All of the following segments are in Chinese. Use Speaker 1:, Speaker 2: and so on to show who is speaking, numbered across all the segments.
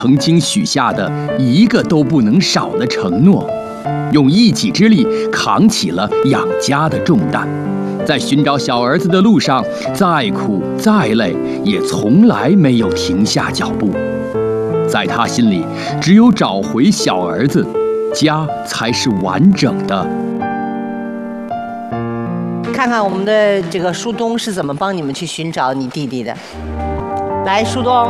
Speaker 1: 曾经许下的一个都不能少的承诺，用一己之力扛起了养家的重担。在寻找小儿子的路上，再苦再累，也从来没有停下脚步。在他心里，只有找回小儿子，家才是完整的。
Speaker 2: 看看我们的这个舒东是怎么帮你们去寻找你弟弟的。来，舒东。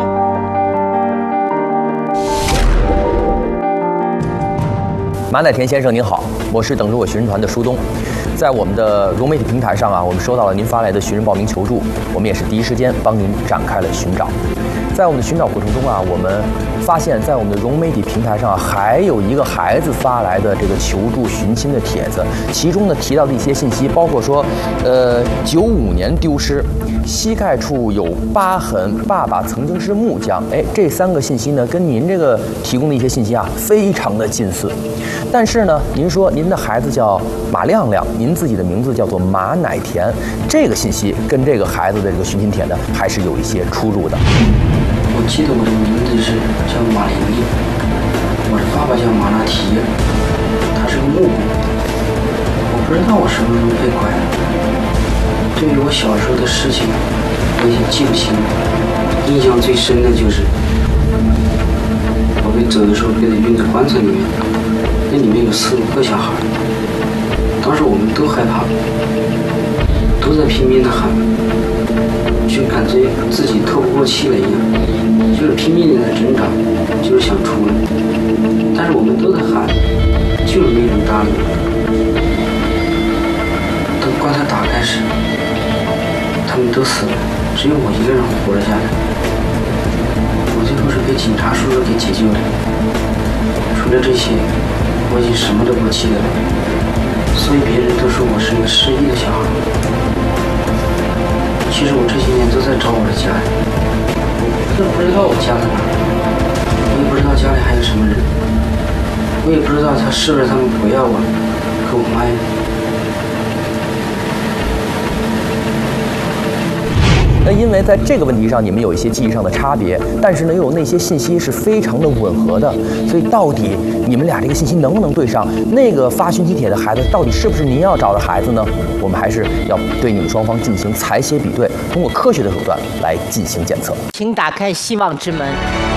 Speaker 3: 马乃田先生您好，我是等着我寻人团的舒东。在我们的融媒体平台上啊，我们收到了您发来的寻人报名求助，我们也是第一时间帮您展开了寻找。在我们的寻找过程中啊，我们发现，在我们的融媒体平台上还有一个孩子发来的这个求助寻亲的帖子，其中呢提到的一些信息，包括说，95年丢失，膝盖处有疤痕，爸爸曾经是木匠。这3个信息呢，跟您这个提供的一些信息啊，非常的近似。但是呢，您说您的孩子叫马亮亮，您自己的名字叫做马乃田，这个信息跟这个孩子的这个寻亲帖呢，还是有一些出入的。
Speaker 4: 我记得我的名字是叫马玲玲，我的爸爸叫马拉提，他是个木工。我不知道我什么时候被拐了。对于我小时候的事情，我已经记不清了。印象最深的就是我被走的时候被他运在棺材里面，那里面有4、5个小孩，当时我们都害怕，都在拼命的喊，就感觉自己透不过气来一样，就是拼命的挣扎，就是想出来，但是我们都在喊，就是没人搭理。等棺材打开时，他们都死了，只有我一个人活了下来。我最后是被警察叔叔给解救了。除了这些，我已经什么都不记得了，所以别人都说我是一个失忆的小孩。其实我这些年都在找我的家，我不知道我家在哪，我也不知道家里还有什么人，我也不知道是不是他们不要我，给我卖了。
Speaker 3: 那因为在这个问题上，你们有一些记忆上的差别，但是呢，又有那些信息是非常的吻合的，所以到底你们俩这个信息能不能对上？那个发寻亲帖的孩子到底是不是您要找的孩子呢？我们还是要对你们双方进行采写比对，通过科学的手段来进行检测。
Speaker 2: 请打开希望之门。